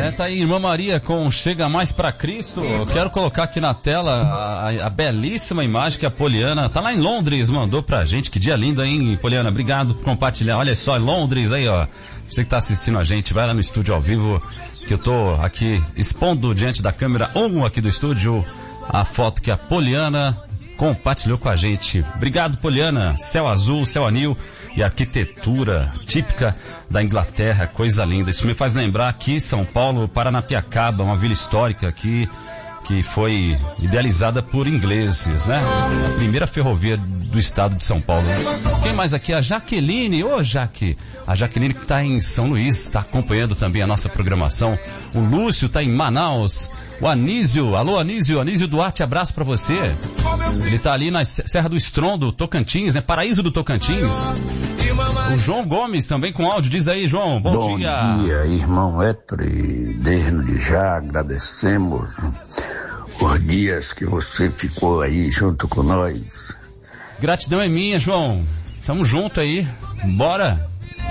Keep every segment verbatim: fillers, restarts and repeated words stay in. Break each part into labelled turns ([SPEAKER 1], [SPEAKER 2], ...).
[SPEAKER 1] É, tá aí, Irmã Maria com Chega Mais Pra Cristo. Eu quero colocar aqui na tela a, a belíssima imagem que a Poliana, tá lá em Londres, mandou pra gente. Que dia lindo, hein, Poliana? Obrigado por compartilhar. Olha só, Londres aí, ó. Você que tá assistindo a gente, vai lá no estúdio ao vivo, que eu tô aqui expondo diante da câmera um aqui do estúdio a foto que a Poliana compartilhou com a gente. Obrigado, Poliana. Céu azul, céu anil e arquitetura típica da Inglaterra, coisa linda. Isso me faz lembrar aqui São Paulo, Paranapiacaba, uma vila histórica aqui que foi idealizada por ingleses, né? A primeira ferrovia do estado de São Paulo. Quem mais aqui? A Jaqueline. Ô, Jaque. A Jaqueline que está em São Luís, está acompanhando também a nossa programação. O Lúcio está em Manaus. O Anísio, alô Anísio, Anísio Duarte, abraço pra você. Ele tá ali na Serra do Estrondo, Tocantins, né? Paraíso do Tocantins. O João Gomes também com áudio, diz aí, João, bom,
[SPEAKER 2] bom
[SPEAKER 1] dia.
[SPEAKER 2] Bom dia, irmão Ettore, desde já agradecemos os dias que você ficou aí junto com nós.
[SPEAKER 1] Gratidão é minha, João. Tamo junto aí, bora.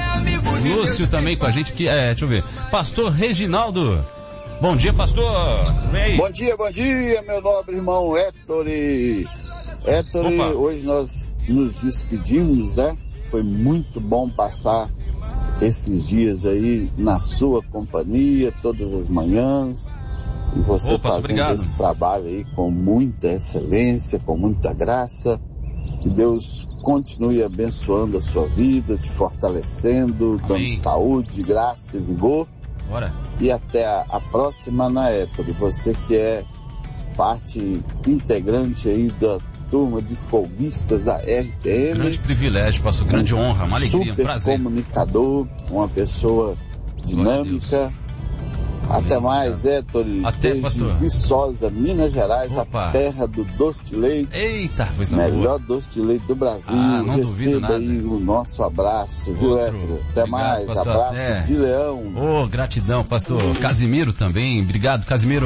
[SPEAKER 1] Lúcio também com a gente, que é, deixa eu ver. Pastor Reginaldo. Bom dia, pastor. Vem aí.
[SPEAKER 3] Bom dia, bom dia, meu nobre irmão Ettore. Ettore, Opa. Hoje nós nos despedimos, né? Foi muito bom passar esses dias aí na sua companhia, todas as manhãs. E você
[SPEAKER 1] Opa,
[SPEAKER 3] fazendo
[SPEAKER 1] obrigado.
[SPEAKER 3] Esse trabalho aí com muita excelência, com muita graça. Que Deus continue abençoando a sua vida, te fortalecendo,
[SPEAKER 1] Amém.
[SPEAKER 3] dando saúde, graça e vigor.
[SPEAKER 1] Bora.
[SPEAKER 3] E até a, a próxima, na Ettore. Você que é parte integrante aí da turma de folguistas da R T M.
[SPEAKER 1] Grande privilégio, pastor, grande
[SPEAKER 3] um
[SPEAKER 1] honra, uma alegria, um
[SPEAKER 3] super
[SPEAKER 1] prazer.
[SPEAKER 3] comunicador, uma pessoa dinâmica. Até
[SPEAKER 1] Amém.
[SPEAKER 3] mais, Ettore.
[SPEAKER 1] Até,
[SPEAKER 3] desde
[SPEAKER 1] pastor.
[SPEAKER 3] Viçosa, Minas Gerais,
[SPEAKER 1] Opa.
[SPEAKER 3] a terra do doce de leite.
[SPEAKER 1] Eita, coisa
[SPEAKER 3] Melhor
[SPEAKER 1] boa.
[SPEAKER 3] doce de leite do Brasil.
[SPEAKER 1] Ah, não duvido
[SPEAKER 3] Receba
[SPEAKER 1] nada.
[SPEAKER 3] aí o nosso abraço, viu,
[SPEAKER 1] Outro.
[SPEAKER 3] Ettore? Até
[SPEAKER 1] Obrigado,
[SPEAKER 3] mais,
[SPEAKER 1] pastor,
[SPEAKER 3] abraço
[SPEAKER 1] até.
[SPEAKER 3] de leão.
[SPEAKER 1] Ô, oh, gratidão, pastor Casimiro também, obrigado, Casimiro.